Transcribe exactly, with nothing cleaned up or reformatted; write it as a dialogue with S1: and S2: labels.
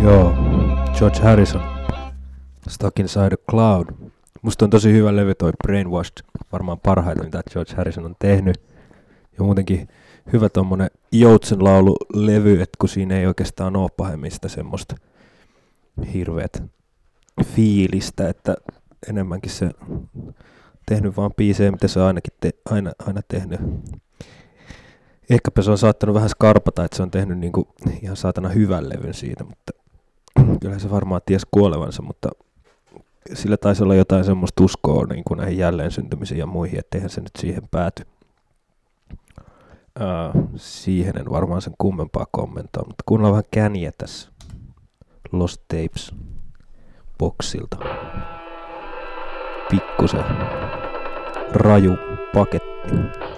S1: Joo, George Harrison, Stuck Inside a Cloud. Musta on tosi hyvä levy toi Brainwashed, varmaan parhaita mitä George Harrison on tehnyt. Ja muutenkin hyvä tommonen joutsenlaululevy, että kun siinä ei oikeastaan oo pahemmista semmoista hirveät fiilistä, että enemmänkin se tehnyt vaan biisejä, mitä se on ainakin te, aina, aina tehnyt. Ehkäpä se on saattanut vähän skarpata, että se on tehnyt niinku ihan saatana hyvän levyn siitä, mutta kyllä se varmaan ties kuolevansa, mutta sillä taisi olla jotain semmoista uskoa niin kuin näihin jälleen syntymisiin ja muihin, etteihän se nyt siihen pääty. Uh, siihen en varmaan sen kummempaa kommentoida, mutta kuunnellaan vähän Känniä tässä Lost Tapes boksilta. Pikkusen raju paketti.